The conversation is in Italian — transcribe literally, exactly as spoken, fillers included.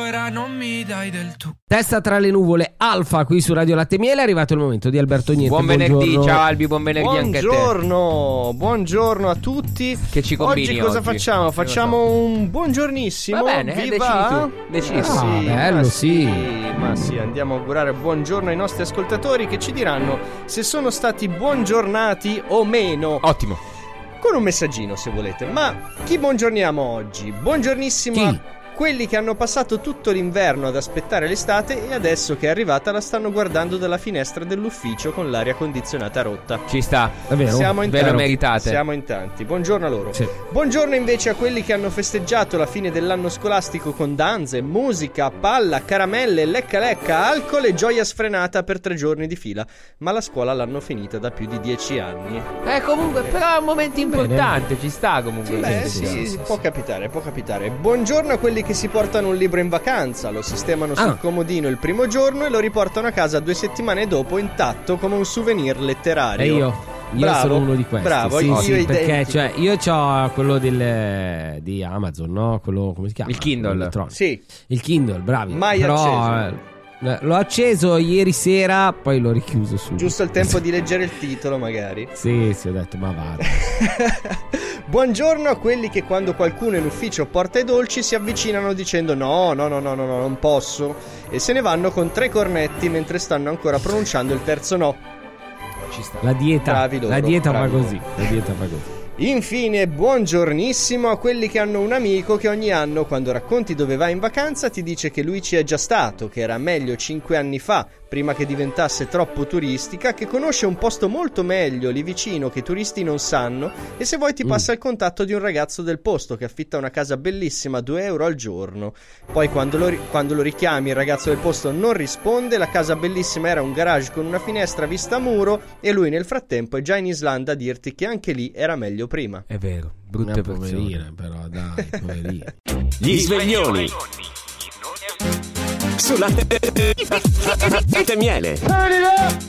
ancora non mi dai del tu. Testa tra le nuvole, Alfa qui su Radio Latte e Miele. È arrivato il momento di Alberto Niente. Buon Buongiorno. venerdì, ciao Albi, buon venerdì anche a te. Buongiorno, buongiorno a tutti. Che ci combini oggi? Cosa oggi? facciamo? Facciamo un buongiornissimo. Va bene, vi decidi va? tu, decidi. Ah, Sì, bello, ma sì. Ma sì, andiamo a augurare buongiorno ai nostri ascoltatori che ci diranno se sono stati buongiornati o meno. Ottimo. Con un messaggino se volete. Ma chi buongiorniamo oggi? Buongiornissimo Chi? a quelli che hanno passato tutto l'inverno ad aspettare l'estate e adesso che è arrivata la stanno guardando dalla finestra dell'ufficio con l'aria condizionata rotta. Ci sta. È vero? Siamo in Ve lo tanti. meritate. Siamo in tanti. Buongiorno a loro. Sì. Buongiorno invece a quelli che hanno festeggiato la fine dell'anno scolastico con danze, musica, palla, caramelle, lecca lecca, alcol e gioia sfrenata per tre giorni di fila. Ma la scuola l'hanno finita da più di dieci anni. Eh, comunque, però è un momento importante, ci sta comunque. Beh, sì, sì, sì, può capitare, può capitare. Buongiorno a quelli che si portano un libro in vacanza, lo sistemano sul Ah. comodino il primo giorno e lo riportano a casa due settimane dopo intatto come un souvenir letterario. E io, io Bravo, sono uno di questi. bravo, sì, io sì, identico. perché cioè io ho quello del, di Amazon, no? Quello come si chiama? Il Kindle. Quello elettronico. Sì, Il Kindle, bravi. Mai Però, acceso. eh, l'ho acceso ieri sera, poi l'ho richiuso subito. giusto il tempo di leggere il titolo magari. Sì, sì, ho detto, ma va. Buongiorno a quelli che quando qualcuno in ufficio porta i dolci si avvicinano dicendo no, no, no, no, no, no, non posso e se ne vanno con tre cornetti mentre stanno ancora pronunciando il terzo no. Ci sta. La dieta, Bravi loro, la dieta va bravi così, la dieta va così. Infine, buongiornissimo a quelli che hanno un amico che ogni anno, quando racconti dove va in vacanza, ti dice che lui ci è già stato, che era meglio cinque anni fa, prima che diventasse troppo turistica, che conosce un posto molto meglio lì vicino che i turisti non sanno e se vuoi ti passa il contatto di un ragazzo del posto che affitta una casa bellissima a due euro al giorno. Poi quando lo, ri- quando lo richiami il ragazzo del posto non risponde, la casa bellissima era un garage con una finestra vista a muro e lui nel frattempo è già in Islanda a dirti che anche lì era meglio prima. È vero, brutte Una persone. poverina, però, dai, poverina. Gli sveglioni sulla e miele.